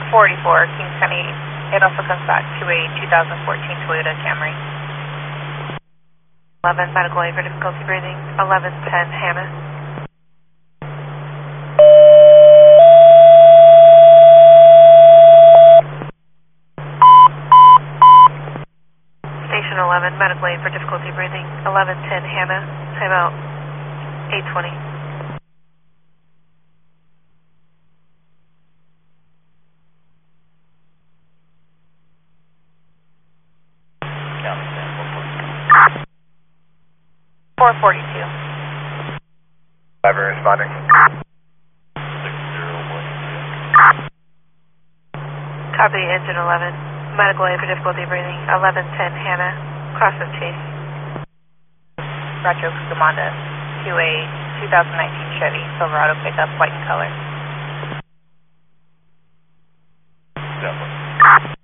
444 Kings County. It also comes back to a 2014 Toyota Camry. 11, medical aid for difficulty breathing. 1110, Hannah. Station 11, medical aid for difficulty breathing. 1110, Hannah. Timeout 820. County 442. Driver responding. 6012. Copy, engine 11. Medical aid for difficulty breathing. 1110, Hannah. Cross of Chase. Retro Cucamonda to a 2019 Chevy Silverado pickup, white in color.